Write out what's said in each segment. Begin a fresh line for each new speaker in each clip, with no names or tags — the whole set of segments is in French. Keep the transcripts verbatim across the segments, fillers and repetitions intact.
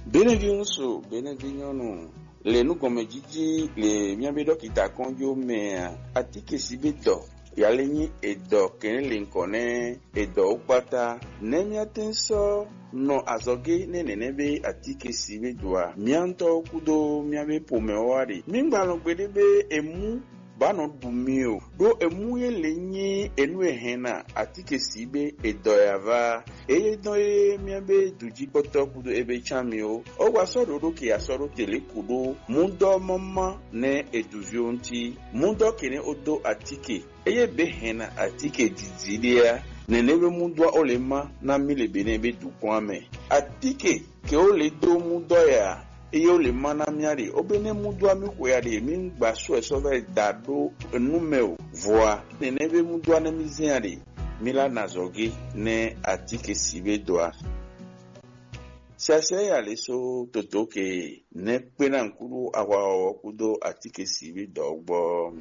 Benedionso, Benediono. Le nu gome jiji le miabe dokita konjo me atike sibedo yalenyi edo kene linkone edo ukpata nemia tenso no azoge nenenebe atike sibedoa mianto kudo miabe pomewari mingbalo gbedebe emu bano dumio do emu ye lenyi enu ehena atike sibe edo yava eye do ye miabe duji poto kudo ebe chamio o wasoro do ki asoro tele kudo mundo mama ne eduvionti mundo kene odo atike eye behena atike dizilia nenebe mundo olema na mile benebe dukwame atike ke ole do mundo ya iyo le mana miari obene mudu amiku ya de min gbaso esove dado numero voa nenebe mudu anemiziari mila nazogi ne atike sibedoa sase ya leso totoke ne pena nkuru awa kudo atike sibedogbo.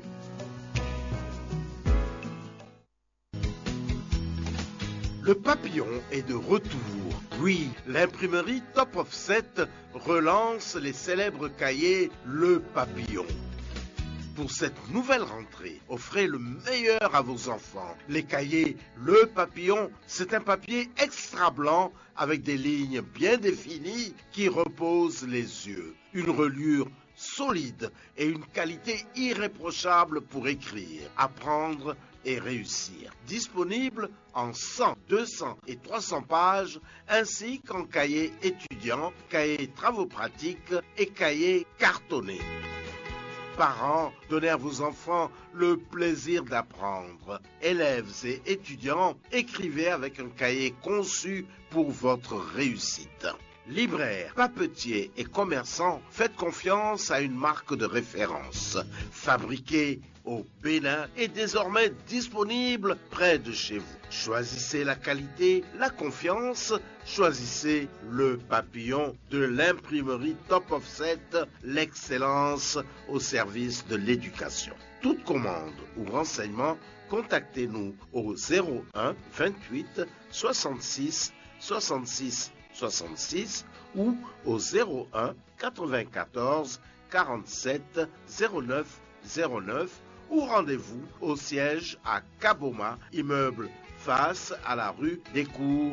Le papillon est de retour. Oui, l'imprimerie Top Offset relance les célèbres cahiers Le Papillon. Pour cette nouvelle rentrée, offrez le meilleur à vos enfants. Les cahiers Le Papillon, c'est un papier extra blanc avec des lignes bien définies qui reposent les yeux. Une reliure solide et une qualité irréprochable pour écrire, apprendre et réussir. Disponible en cent, deux cents et trois cents pages, ainsi qu'en cahier étudiant, cahier travaux pratiques et cahier cartonné. Parents, donnez à vos enfants le plaisir d'apprendre. Élèves et étudiants, écrivez avec un cahier conçu pour votre réussite. Libraires, papetiers et commerçants, faites confiance à une marque de référence. Fabriquée au Bénin et désormais disponible près de chez vous. Choisissez la qualité, la confiance, choisissez Le Papillon de l'imprimerie Top Offset, l'excellence au service de l'éducation. Toute commande ou renseignement, contactez-nous au zéro un vingt-huit soixante-six soixante-six soixante-six ou au zéro un quatre-vingt-quatorze quarante-sept zéro neuf zéro neuf ou rendez-vous au siège à Kaboma, immeuble face à la rue des Cours